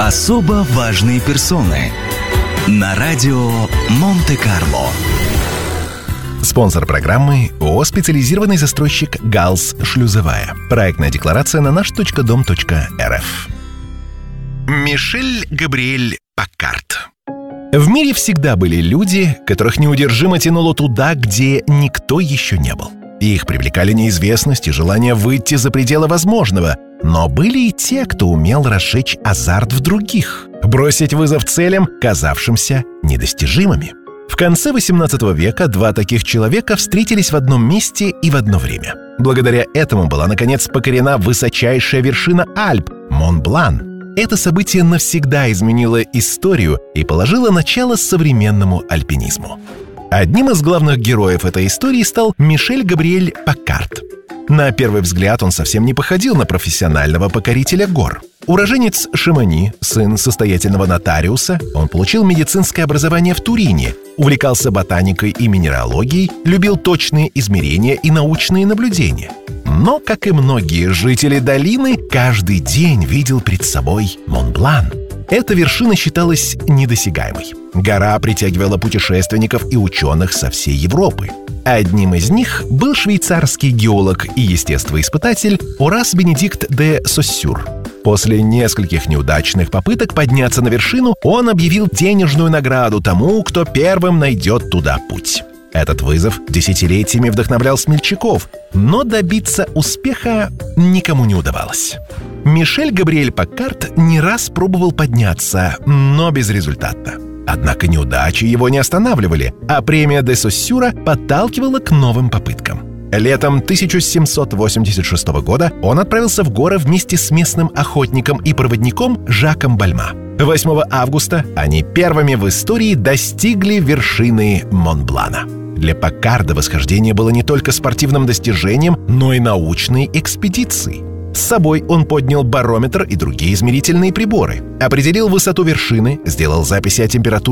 Особо важные персоны на радио Монте-Карло. Спонсор программы – ООО «Специализированный застройщик «Галс Шлюзовая». Проектная декларация на наш.дом.рф. Мишель Габриэль Паккарт. В мире всегда были люди, которых неудержимо тянуло туда, где никто еще не был. Их привлекали неизвестность и желание выйти за пределы возможного. Но были и те, кто умел разжечь азарт в других, бросить вызов целям, казавшимся недостижимыми. В конце XVIII века два таких человека встретились в одном месте и в одно время. Благодаря этому была, наконец, покорена высочайшая вершина Альп – Монблан. Это событие навсегда изменило историю и положило начало современному альпинизму. Одним из главных героев этой истории стал Мишель Габриэль Паккарт. На первый взгляд он совсем не походил на профессионального покорителя гор. Уроженец Шамони, сын состоятельного нотариуса, он получил медицинское образование в Турине, увлекался ботаникой и минералогией, любил точные измерения и научные наблюдения. Но, как и многие жители долины, каждый день видел перед собой Монблан. Эта вершина считалась недосягаемой. Гора притягивала путешественников и ученых со всей Европы. Одним из них был швейцарский геолог и естествоиспытатель Орас Бенедикт де Соссюр. После нескольких неудачных попыток подняться на вершину, он объявил денежную награду тому, кто первым найдет туда путь. Этот вызов десятилетиями вдохновлял смельчаков, но добиться успеха никому не удавалось. Мишель Габриэль Паккарт не раз пробовал подняться, но безрезультатно. Однако неудачи его не останавливали, а премия де Соссюра подталкивала к новым попыткам. Летом 1786 года он отправился в горы вместе с местным охотником и проводником Жаком Бальма. 8 августа они первыми в истории достигли вершины Монблана. Для Паккарда восхождение было не только спортивным достижением, но и научной экспедицией. С собой он поднял барометр и другие измерительные приборы, определил высоту вершины, сделал записи о температуре